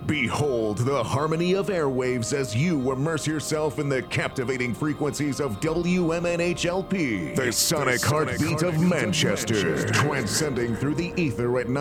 Behold the harmony of airwaves as you immerse yourself in the captivating frequencies of WMNHLP, the sonic heartbeat of Manchester, transcending through the ether at